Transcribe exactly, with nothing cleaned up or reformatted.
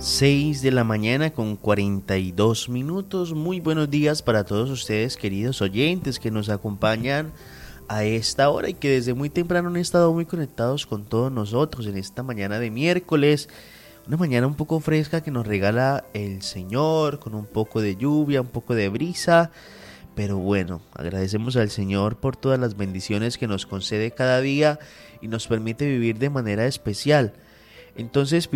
seis de la mañana con cuarenta y dos minutos. Muy buenos días para todos ustedes, queridos oyentes que nos acompañan a esta hora y que desde muy temprano han estado muy conectados con todos nosotros en esta mañana de miércoles. Una mañana un poco fresca que nos regala el Señor, con un poco de lluvia, un poco de brisa. Pero bueno, agradecemos al Señor por todas las bendiciones que nos concede cada día y nos permite vivir de manera especial. Entonces